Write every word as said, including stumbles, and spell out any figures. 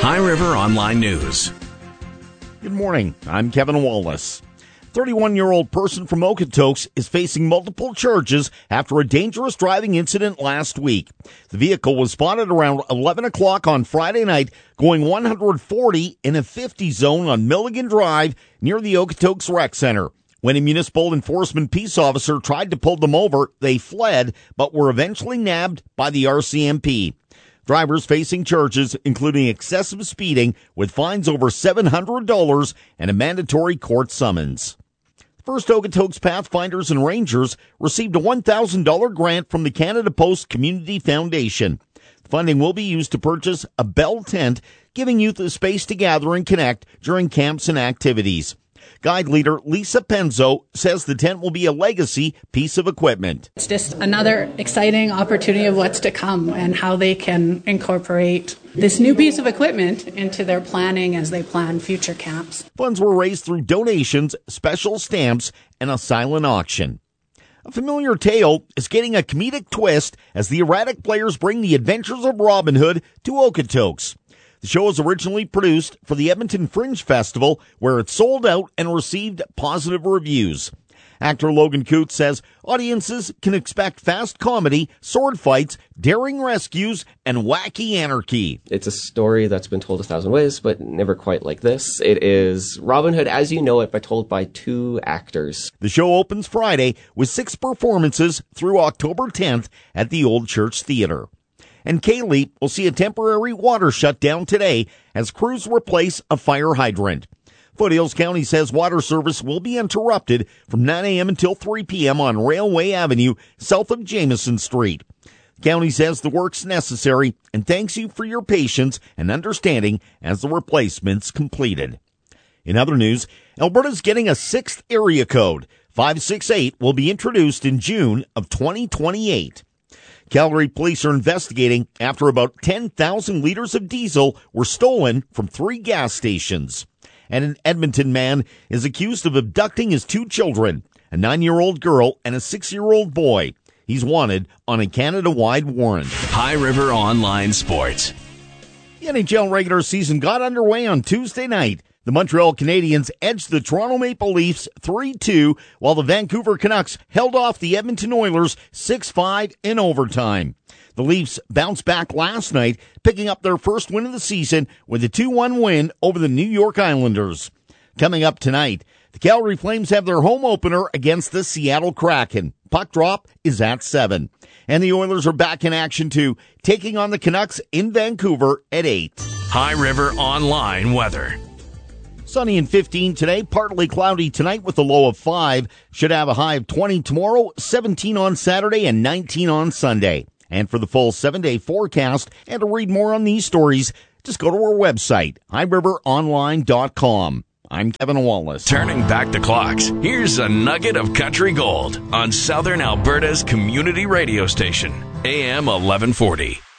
High River Online News. Good morning. I'm Kevin Wallace. thirty-one-year-old person from Okotoks is facing multiple charges after a dangerous driving incident last week. The vehicle was spotted around eleven o'clock on Friday night going one hundred forty in a fifty zone on Milligan Drive near the Okotoks Rec Center. When a municipal enforcement peace officer tried to pull them over, they fled but were eventually nabbed by the R C M P. Drivers facing charges including excessive speeding with fines over seven hundred dollars and a mandatory court summons. First Okotoks Pathfinders and Rangers received a one thousand dollars grant from the Canada Post Community Foundation. The funding will be used to purchase a Bell tent, giving youth a space to gather and connect during camps and activities. Guide leader Lisa Penzo says the tent will be a legacy piece of equipment. It's just another exciting opportunity of what's to come and how they can incorporate this new piece of equipment into their planning as they plan future camps. Funds were raised through donations, special stamps, and a silent auction. A familiar tale is getting a comedic twist as the erratic players bring the adventures of Robin Hood to Okotoks. The show was originally produced for the Edmonton Fringe Festival, where it sold out and received positive reviews. Actor Logan Coote says audiences can expect fast comedy, sword fights, daring rescues, and wacky anarchy. It's a story that's been told a thousand ways, but never quite like this. It is Robin Hood as you know it, but told by two actors. The show opens Friday with six performances through October tenth at the Old Church Theatre. And K-Leap will see a temporary water shutdown today as crews replace a fire hydrant. Foothills County says water service will be interrupted from nine a.m. until three p.m. on Railway Avenue south of Jameson Street. The county says the work's necessary and thanks you for your patience and understanding as the replacement's completed. In other news, Alberta's getting a sixth area code. five six eight will be introduced in June of twenty twenty-eight. Calgary police are investigating after about ten thousand liters of diesel were stolen from three gas stations. And an Edmonton man is accused of abducting his two children, a nine-year-old girl and a six-year-old boy. He's wanted on a Canada-wide warrant. High River Online Sports. The N H L regular season got underway on Tuesday night. The Montreal Canadiens edged the Toronto Maple Leafs three two, while the Vancouver Canucks held off the Edmonton Oilers six five in overtime. The Leafs bounced back last night, picking up their first win of the season with a two one win over the New York Islanders. Coming up tonight, the Calgary Flames have their home opener against the Seattle Kraken. Puck drop is at seven. And the Oilers are back in action too, taking on the Canucks in Vancouver at eight. High River Online weather. Sunny and fifteen today, partly cloudy tonight with a low of five. Should have a high of twenty tomorrow, seventeen on Saturday, and nineteen on Sunday. And for the full seven-day forecast and to read more on these stories, just go to our website, high river online dot com. I'm Kevin Wallace. Turning back the clocks, here's a nugget of country gold on Southern Alberta's community radio station, A M eleven forty.